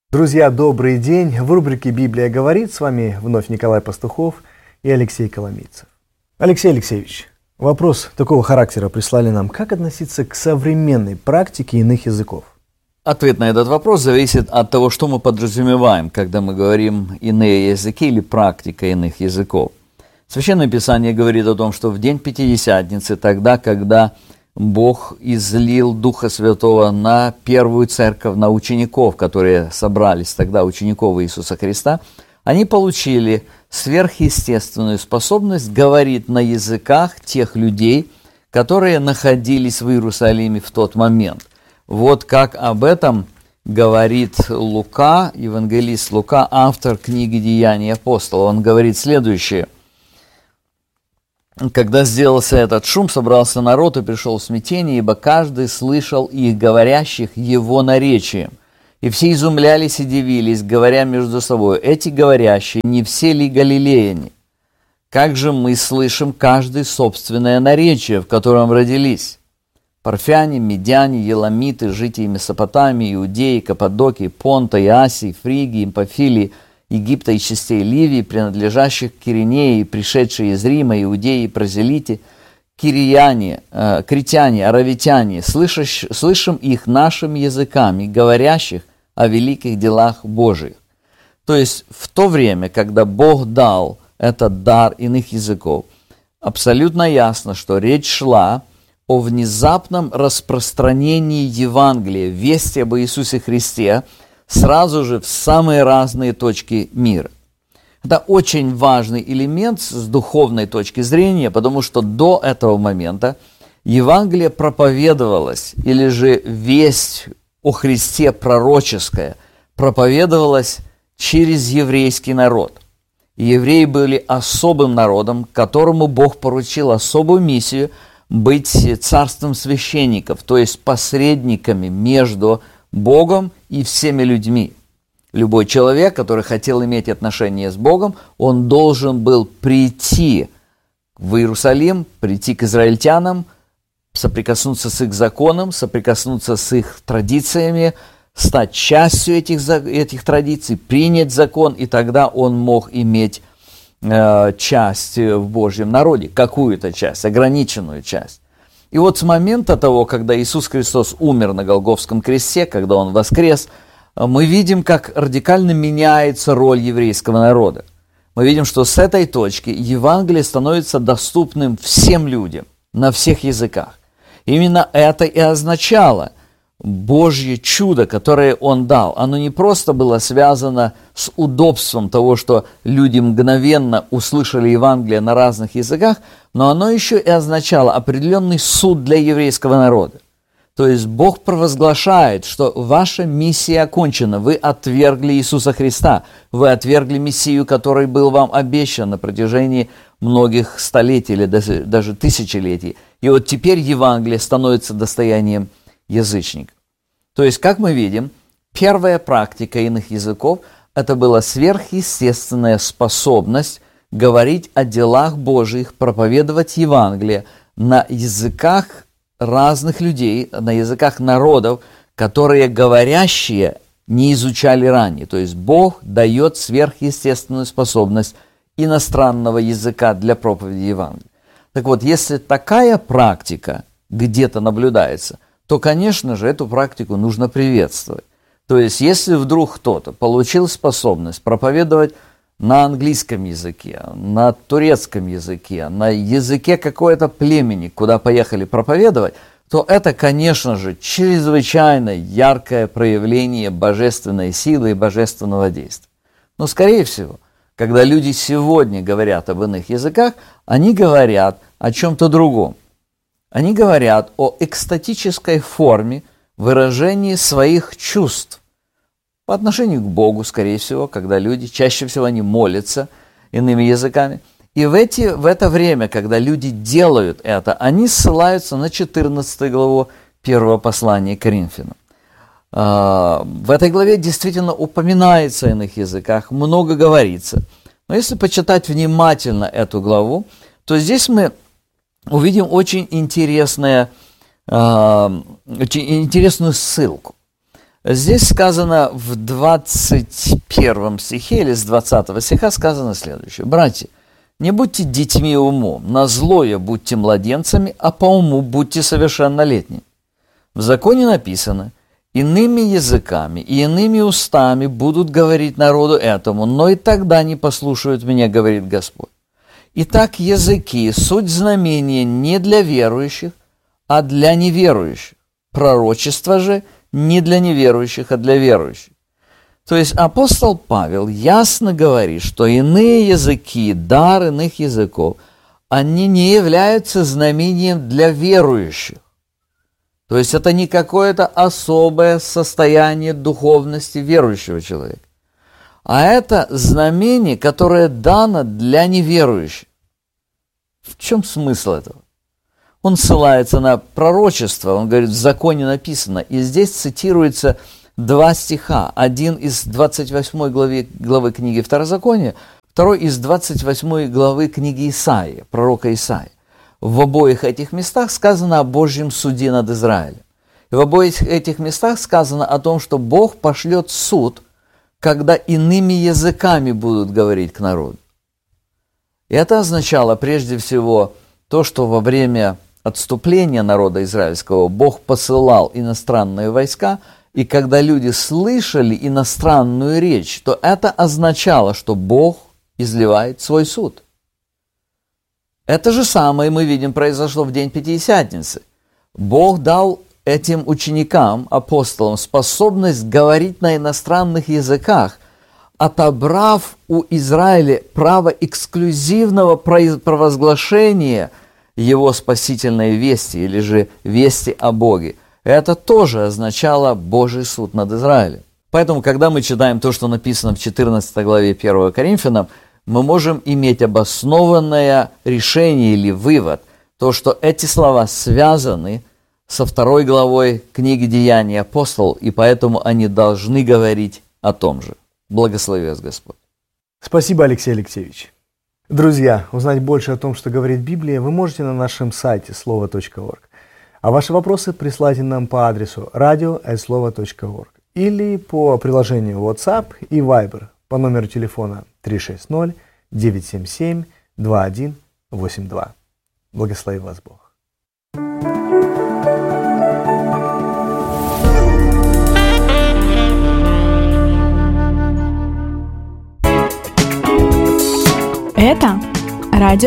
Друзья, добрый день! В рубрике «Библия говорит» с вами вновь Николай Пастухов и Алексей Коломийцев. Алексей Алексеевич, вопрос такого характера прислали нам. Как относиться к современной практике иных языков? Ответ на этот вопрос зависит от того, что мы подразумеваем, когда мы говорим «иные языки» или «практика иных языков». Священное Писание говорит о том, что в день Пятидесятницы, тогда, когда Бог излил Духа Святого на первую церковь, на учеников, которые собрались тогда, учеников Иисуса Христа, они получили сверхъестественную способность говорить на языках тех людей, которые находились в Иерусалиме в тот момент. Вот как об этом говорит Лука, евангелист Лука, автор книги «Деяния апостолов». Он говорит следующее. «Когда сделался этот шум, собрался народ и пришел в смятение, ибо каждый слышал их говорящих его наречием. И все изумлялись и дивились, говоря между собой, эти говорящие, не все ли галилеяне? Как же мы слышим каждый собственное наречие, в котором родились? Парфяне, медяне, еламиты, жители Месопотамии, Иудеи, Каппадокии, Понта и Асии, Фригии, Памфилии, Египта и частей Ливии, принадлежащих к Киринее, пришедшие из Рима, иудеи, прозелиты, критяне, аравитяне, слышим их нашими языками, говорящих о великих делах Божиих». То есть в то время, когда Бог дал этот дар иных языков, абсолютно ясно, что речь шла о внезапном распространении Евангелия, вести об Иисусе Христе, сразу же в самые разные точки мира. Это очень важный элемент с духовной точки зрения, потому что до этого момента Евангелие проповедовалось, или же весть о Христе пророческая проповедовалась через еврейский народ. И евреи были особым народом, которому Бог поручил особую миссию быть царством священников, то есть посредниками между Богом и всеми людьми. Любой человек, который хотел иметь отношения с Богом, он должен был прийти в Иерусалим, прийти к израильтянам, соприкоснуться с их законом, соприкоснуться с их традициями, стать частью этих традиций, принять закон, и тогда он мог иметь часть в Божьем народе, какую-то часть, ограниченную часть. И вот с момента того, когда Иисус Христос умер на Голгофском кресте, когда Он воскрес, мы видим, как радикально меняется роль еврейского народа. Мы видим, что с этой точки Евангелие становится доступным всем людям, на всех языках. Именно это и означало Божье чудо, которое Он дал. Оно не просто было связано с удобством того, что люди мгновенно услышали Евангелие на разных языках, но оно еще и означало определенный суд для еврейского народа. То есть Бог провозглашает, что ваша миссия окончена, вы отвергли Иисуса Христа, вы отвергли Мессию, который был вам обещан на протяжении многих столетий или даже тысячелетий. И вот теперь Евангелие становится достоянием язычников. То есть, как мы видим, первая практика иных языков – это была сверхъестественная способность говорить о делах Божьих, проповедовать Евангелие на языках разных людей, на языках народов, которые говорящие не изучали ранее. То есть, Бог дает сверхъестественную способность иностранного языка для проповеди Евангелия. Так вот, если такая практика где-то наблюдается, то, конечно же, эту практику нужно приветствовать. То есть, если вдруг кто-то получил способность проповедовать на английском языке, на турецком языке, на языке какого-то племени, куда поехали проповедовать, то это, конечно же, чрезвычайно яркое проявление божественной силы и божественного действия. Но, скорее всего, когда люди сегодня говорят об иных языках, они говорят о чем-то другом. Они говорят о экстатической форме выражения своих чувств по отношению к Богу, скорее всего, когда люди, чаще всего они молятся иными языками. И в это время, когда люди делают это, они ссылаются на 14 главу 1 послания к Коринфянам. В этой главе действительно упоминается о иных языках, много говорится. Но если почитать внимательно эту главу, то здесь мы увидим очень интересную ссылку. Здесь сказано в 21 стихе или с 20 стиха сказано следующее. «Братья, не будьте детьми умом, на злое будьте младенцами, а по уму будьте совершеннолетними. В законе написано, иными языками и иными устами будут говорить народу этому, но и тогда не послушают меня, говорит Господь. Итак, языки – суть знамения не для верующих, а для неверующих. Пророчество же не для неверующих, а для верующих». То есть апостол Павел ясно говорит, что иные языки, дар иных языков, они не являются знамением для верующих. То есть это не какое-то особое состояние духовности верующего человека, а это знамение, которое дано для неверующих. В чем смысл этого? Он ссылается на пророчество, он говорит, в законе написано, и здесь цитируется два стиха, один из 28 главы книги Второзакония, второй из 28 главы книги Исаии, пророка Исаии. В обоих этих местах сказано о Божьем суде над Израилем. И в обоих этих местах сказано о том, что Бог пошлет суд, когда иными языками будут говорить к народу. И это означало прежде всего то, что во время отступления народа израильского Бог посылал иностранные войска, и когда люди слышали иностранную речь, то это означало, что Бог изливает свой суд. Это же самое мы видим произошло в день Пятидесятницы. Бог дал этим ученикам, апостолам, способность говорить на иностранных языках, отобрав у Израиля право эксклюзивного провозглашения его спасительной вести, или же вести о Боге. Это тоже означало Божий суд над Израилем. Поэтому, когда мы читаем то, что написано в 14 главе 1 Коринфянам, мы можем иметь обоснованное решение или вывод, то, что эти слова связаны со 2 главой книги Деяний апостолов, и поэтому они должны говорить о том же. Благослови вас Господь. Спасибо, Алексей Алексеевич. Друзья, узнать больше о том, что говорит Библия, вы можете на нашем сайте слово.орг. А ваши вопросы присылайте нам по адресу radio@slovo.org или по приложению WhatsApp и Viber по номеру телефона 360-977-2182. Благослови вас Бог. Это радио